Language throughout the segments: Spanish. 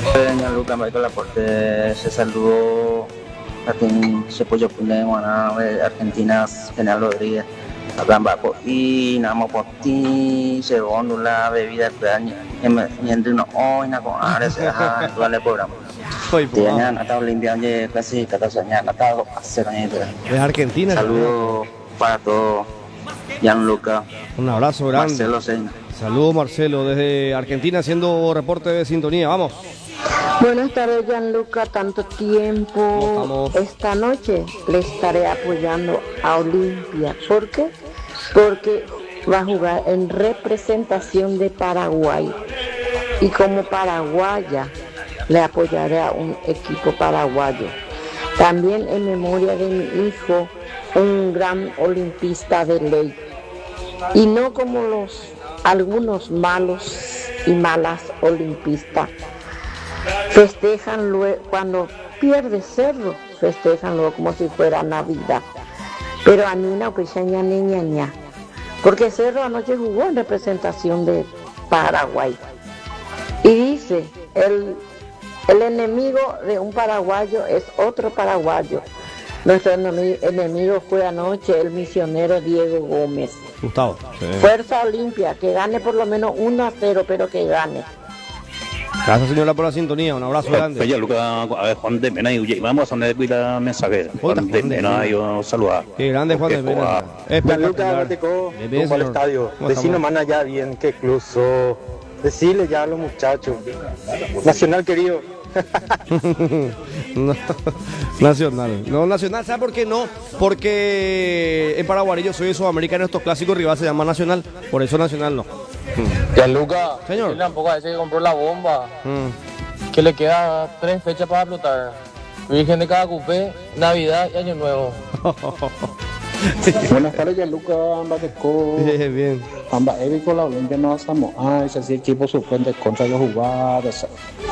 Gianluca Michael Laporte se saludó a quien se puede poner de Argentina, General Rodríguez. Acá y nada más por ti se van la bebida y entre uno hoy na con áreas a todo el programa. Tienen atado limpiando casi 14 años, atado a 0 años. Es Argentina. Saludos para todos. Gianluca. Un abrazo grande. Marcelo Seina. Saludos Marcelo desde Argentina haciendo reporte de sintonía. Vamos. Buenas tardes, Gianluca, tanto tiempo. Esta noche le estaré apoyando a Olimpia. ¿Por qué? Porque va a jugar en representación de Paraguay. Y como paraguaya, le apoyaré a un equipo paraguayo. También en memoria de mi hijo, un gran olimpista de ley. Y no como algunos malos y malas olimpistas. Festejan luego, cuando pierde Cerro, festejan luego como si fuera Navidad. Pero a mí no, pues ña. Porque Cerro anoche jugó en representación de Paraguay. Y dice, el enemigo de un paraguayo es otro paraguayo. Nuestro enemigo fue anoche el misionero Diego Gómez. Gustavo. Sí. Fuerza Olimpia, que gane por lo menos 1-0, pero que gane. Gracias, señora, por la sintonía. Un abrazo grande. Oye, Luca, a ver, Juan de Mena y vamos a poner la mensaje. Juan de Mena, yo saludar. Qué grande Juan de Mena. Espectacular. Rumbo al estadio. Decirnos más allá bien que incluso decirle ya a los muchachos. Nacional querido. No, nacional. No, nacional, ¿sabe por qué no? Porque en Paraguay yo soy de Sudamérica, en estos clásicos rivales se llama nacional. Por eso nacional no. Gianluca, señor. Tampoco a ese que compró la bomba, que le queda 3 fechas para explotar. Virgen de cada cupé, Navidad y Año Nuevo. Buenas tardes, Gianluca, Ambateco. Bien. Amba Evi con la Olimpia no hacemos. Ese sí equipo suplente contra los jugadores.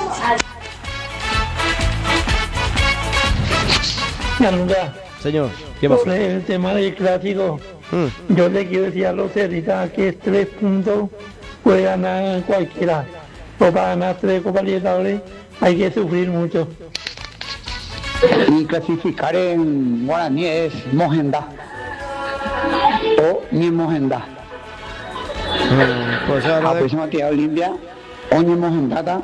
Gianluca. Señor, ¿qué pasa? Sobre el tema del clásico, yo le quiero decir a los cerristas que 3 puntos puede ganar cualquiera. O para ganar 3 Copas Libertadores hay que sufrir mucho. Y clasificar en guaraní es Mojenda. O ni Mojenda. Pues la próxima actividad Olimpia, o ni Mogendata,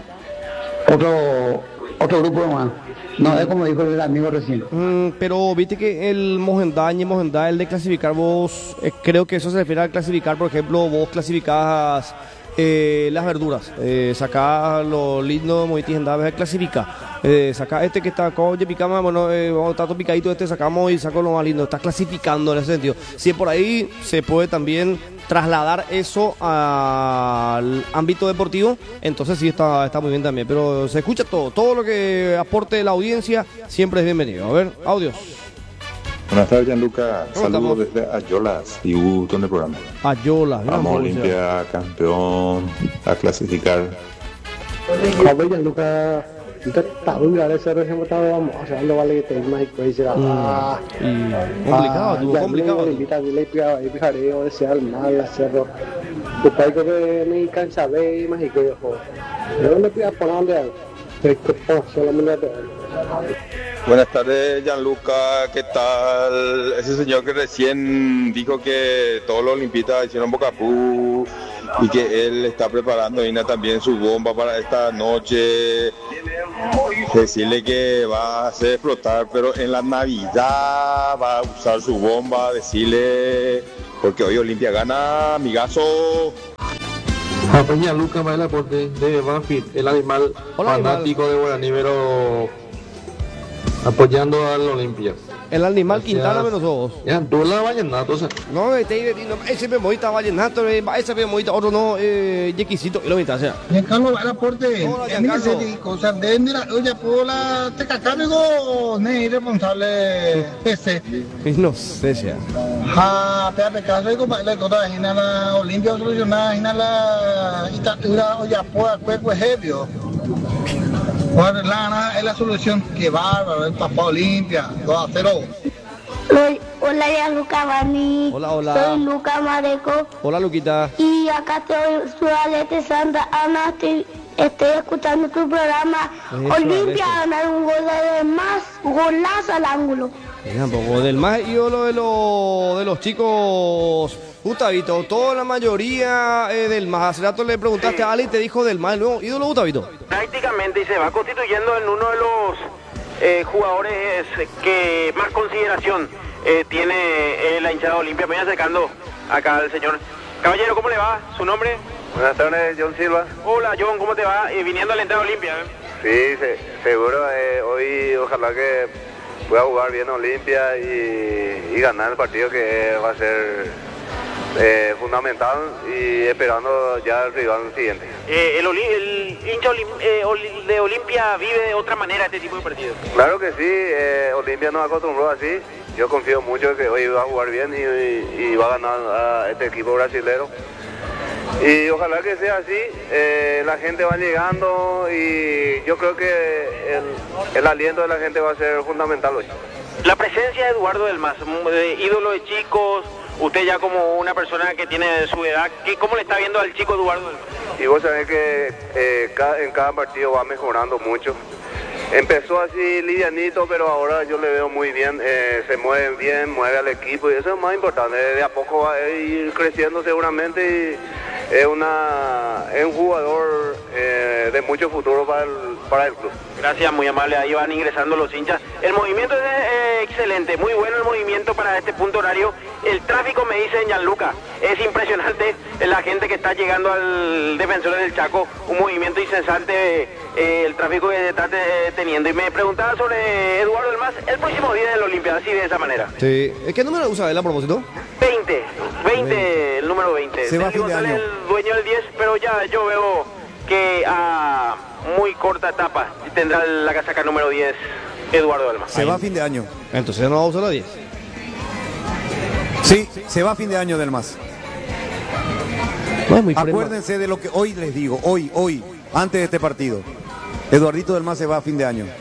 otro grupo más. No, es como dijo el amigo recién. Pero viste que el Mojendá, el de clasificar vos, creo que eso se refiere a clasificar, por ejemplo, vos clasificás las verduras, sacás lo lindo de Moiti Gendá, clasifica, sacás este que está con picama, bueno, está todo picadito, sacamos y saco lo más lindo, estás clasificando en ese sentido. Si por ahí se puede también trasladar eso al ámbito deportivo, entonces sí está muy bien también, pero se escucha todo lo que aporte la audiencia siempre es bienvenido. A ver, audios. Buenas tardes, Gianluca. Saludos desde Ayolas y gusto en el programa. Ayolas, vamos Olimpia, campeón, a clasificar. A ver, Gianluca, está muy grave ese recién votado, vamos, o sea, no vale que te mágico y será. Complicado, tuvo complicado. Invita a le pijaré o desear mal a Cerro. Tu país que me cansa ve mágico, ojo. Pero no pidas por dónde, solamente. Buenas tardes, Gianluca, ¿qué tal? Ese señor que recién dijo que todos los olimpistas hicieron Bocapú y que él está preparando también su bomba para esta noche. Decirle que va a hacer explotar, pero en la Navidad va a usar su bomba, decirle, porque hoy Olimpia gana, amigazo. Gianluca Maela Porte de Banfield, el animal fanático de Guaraní, pero apoyando al Olimpia. El animal Quintana menos dos. Ya, tú la vallenato, o sea. No, ese memorita vallenato, ese memorita, otro no, yequisito, y lo mitad, o sea. Giancarlo va a aporte. Cosa de mira, oye, por la tecacánico, no es irresponsable PC. No sé, sea. Espérate, caso y compadre, cosa de la Olimpia solucionada, la estatura, oye, por cuerpo ejemplo. Es la solución. Qué bárbaro, el papá Olimpia, 2-0. Hola, Gianluca Bani. Hola. Soy Luca Mareco. Hola, Luquita. Y acá estoy, Sualete Santa Ana, estoy estoy escuchando tu programa. Eso, Olimpia eso. a ganar un gol de más, golazo al ángulo. Mira, poco del más ídolo de los chicos, Gustavito, toda la mayoría del más. Hace rato le preguntaste a Ali y te dijo del más, el nuevo ídolo, Gustavito. Prácticamente, y se va constituyendo en uno de los jugadores que más consideración tiene la hinchada de Olimpia. Me voy acercando acá al señor. Caballero, ¿cómo le va? ¿Su nombre? Buenas tardes, John Silva. Hola, John, ¿cómo te va? Viniendo a la entrada de Olimpia. Sí, seguro. Hoy ojalá que pueda jugar bien Olimpia y ganar el partido, que va a ser fundamental, y esperando ya el rival siguiente. El hincha de Olimpia vive de otra manera este tipo de partidos. Claro que sí, Olimpia nos acostumbró así. Yo confío mucho en que hoy va a jugar bien y va a ganar a este equipo brasilero. Y ojalá que sea así, la gente va llegando y yo creo que el aliento de la gente va a ser fundamental hoy. La presencia de Eduardo del Mas, ídolo de chicos, usted ya como una persona que tiene su edad, ¿cómo le está viendo al chico Eduardo del Mas? Y vos sabés que en cada partido va mejorando mucho. Empezó así livianito, pero ahora yo le veo muy bien, se mueve bien, mueve al equipo y eso es más importante. De a poco va a ir creciendo seguramente y es un jugador de mucho futuro para el club. Gracias, muy amable. Ahí van ingresando los hinchas. El movimiento es excelente, muy bueno el movimiento para este punto horario. El tráfico, me dice Gianluca, es impresionante la gente que está llegando al Defensores del Chaco. Un movimiento incesante, el tráfico que está teniendo. Y me preguntaba sobre Eduardo del Mas, el próximo día del Olimpia, así de esa manera. Sí. ¿Qué número usa él a propósito? 20, el número 20. Se va a fin de año. El dueño del 10, pero ya yo veo que a muy corta etapa tendrá la casaca número 10 Eduardo del Mas. Se va a fin de año. Entonces no va a usar la 10. Sí, se va a fin de año del Mas. No es muy Acuérdense de lo que hoy les digo, hoy, antes de este partido. Eduardito del Mas se va a fin de año.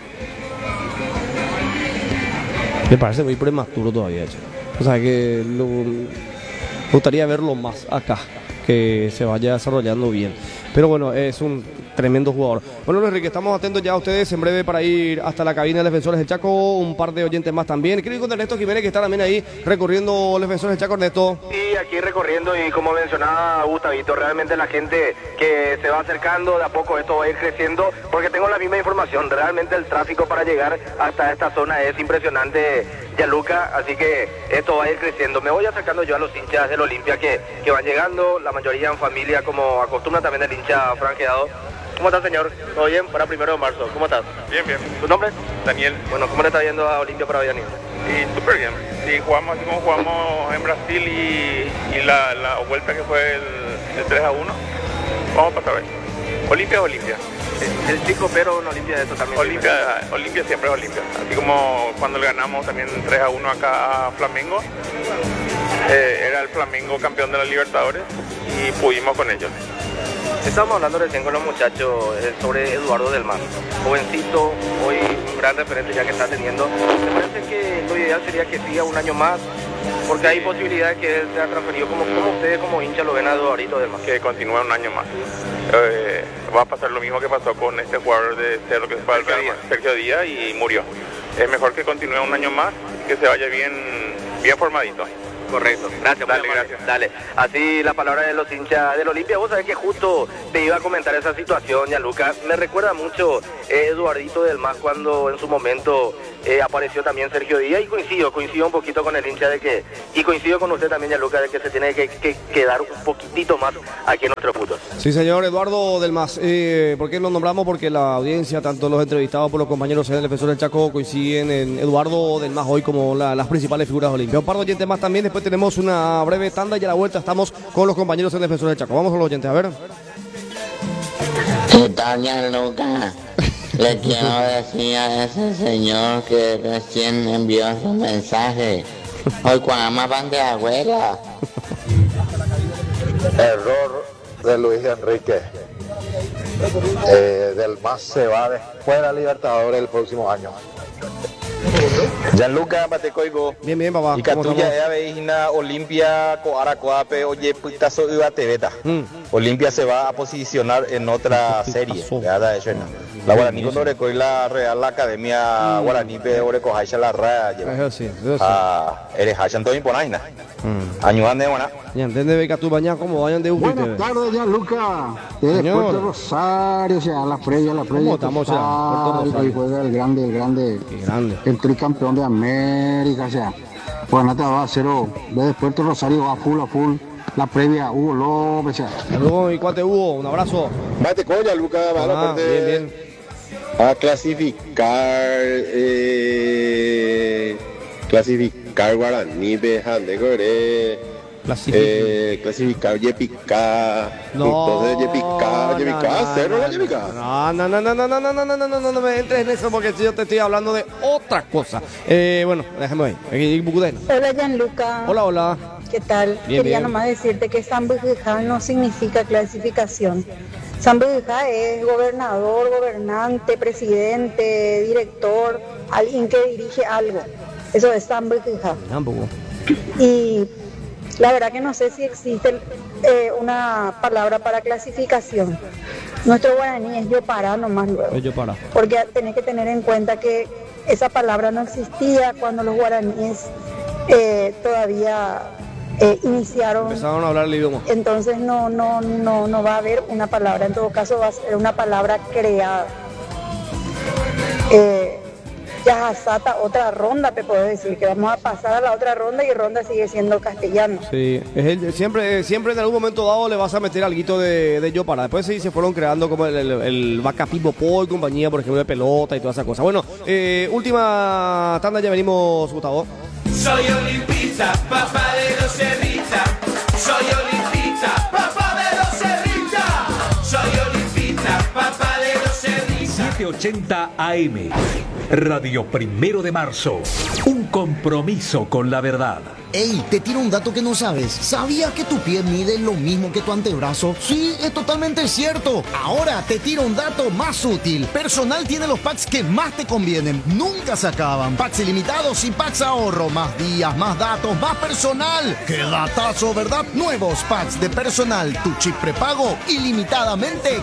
Me parece muy prematuro todavía, che. O sea que me gustaría verlo más acá, que se vaya desarrollando bien. Pero bueno, es un tremendo jugador. Bueno, Luis Enrique, estamos atentos ya a ustedes en breve para ir hasta la cabina de Defensores del Chaco. Un par de oyentes más también. Quiero ir con Ernesto Jiménez, que está también ahí recorriendo Defensores del Chaco. Ernesto. Sí, aquí recorriendo, y como mencionaba Gustavito, realmente la gente que se va acercando, de a poco esto va a ir creciendo, porque tengo la misma información. Realmente el tráfico para llegar hasta esta zona es impresionante, Gianluca, así que esto va a ir creciendo. Me voy acercando yo a los hinchas del Olimpia que van llegando, la mayoría en familia, como acostumbra también el hincha franqueado. ¿Cómo está, señor? ¿Todo bien? Para 1 de marzo. ¿Cómo estás? Bien, bien. ¿Tu nombre? Daniel. Bueno, ¿cómo le está yendo a Olimpia para hoy, Daniel? Y súper bien. Sí, jugamos así como jugamos en Brasil y la vuelta que fue el 3-1. Vamos a pasar hoy. Olimpia es Olimpia. El chico, pero en Olimpia es totalmente Olimpia siempre es Olimpia. Así como cuando le ganamos también 3-1 acá a Flamengo. Era el Flamengo campeón de la Libertadores y pudimos con ellos. Estamos hablando recién con los muchachos sobre Eduardo del Mas, jovencito, hoy un gran referente ya que está teniendo. Me parece que lo ideal sería que siga un año más, porque hay posibilidades que él sea transferido. ¿Cómo ustedes como hincha lo ven a Eduardo del Mas? Que continúe un año más. Va a pasar lo mismo que pasó con este jugador de Cerro, que fue Sergio Díaz, y murió. Es mejor que continúe un año más y que se vaya bien formadito. Correcto, gracias. Gracias. Dale, así la palabra de los hinchas del Olimpia. Vos sabés que justo te iba a comentar esa situación, Gianluca. Me recuerda mucho Eduardito del Mas cuando en su momento apareció también Sergio Díaz, y coincido un poquito con el hincha y coincido con usted también, Gianluca, de que se tiene que quedar un poquitito más aquí en nuestro fútbol. Sí, señor, Eduardo del Mas. ¿Por qué lo nombramos? Porque la audiencia, tanto los entrevistados por los compañeros del Defensor del Chaco, coinciden en Eduardo del Mas hoy como las principales figuras de Olimpia. Un par de oyentes más también. Después tenemos una breve tanda y a la vuelta estamos con los compañeros del Defensor del Chaco. Vamos con los oyentes, a ver. ¿Qué tal, Gianluca? Le quiero decir a ese señor que recién envió su mensaje. Hoy cuando más van de abuela. Error de Luis Enrique. Del Mas se va después de la Libertadores el próximo año. Gianluca Batecoigo. Bien, papá. Y Catuya Ea Veina Olimpia Coara Coape, oye, putazo iba tebeta. Olimpia se va a posicionar en otra serie. La Guaraní cuando recoge la Real Academia Guaraní pe Oreco Haisha la Raya. Eres Haisha todo imponaina. Ayúdame, buena. Ya entiende que tú bañas como vayan de un. Buenas tardes, Gianluca. De Puerto Rosario, o sea, la previa. ¿Cómo estamos ya? Puerto Rosario. Ahí juega el grande. El tricampeón de América, o sea. Guanata va a 0, desde Puerto Rosario va full. La previa, Hugo López, o sea. Saludos, mi cuate Hugo, un abrazo. Mate coña, Luca, va a la parte. Bien. A clasificar Guaraní, Bejande, Gore. Clasificar Yepica. Entonces Yepica, cero la Yepica. No me entres en eso porque yo te estoy hablando de otra cosa. Bueno, déjame ahí. Hola, Gianluca. Hola. ¿Qué tal? Quería nomás decirte que Zambujijá no significa clasificación. Zambujijá es gobernador, gobernante, presidente, director, alguien que dirige algo. Eso es Zambujijá. Tampoco. Y la verdad que no sé si existe una palabra para clasificación. Nuestro guaraní es Yopara nomás luego. Yopara. Porque tenés que tener en cuenta que esa palabra no existía cuando los guaraníes todavía iniciaron. Empezaron a hablar el idioma. Entonces no va a haber una palabra. En todo caso va a ser una palabra creada. Ya Sata, otra ronda, te puedo decir, que vamos a pasar a la otra ronda y ronda sigue siendo castellano. Sí, siempre en algún momento dado le vas a meter alguito de Yopara. Después sí se fueron creando como el Vacapipopo y compañía, por ejemplo, de pelota y todas esas cosas. Bueno, última tanda, ya venimos, Gustavo. Soy olimpista, papá de los Cerrita. Soy olimpista, papá de los Cerrita. Soy olimpista, papá de los Cerrita. 780 AM. Radio 1 de Marzo. Un compromiso con la verdad. Ey, te tiro un dato que no sabes. ¿Sabías que tu pie mide lo mismo que tu antebrazo? Sí, es totalmente cierto. Ahora te tiro un dato más útil. Personal tiene los packs que más te convienen. Nunca se acaban. Packs ilimitados y packs ahorro. Más días, más datos, más personal. ¡Qué datazo, verdad! Nuevos packs de Personal. Tu chip prepago ilimitadamente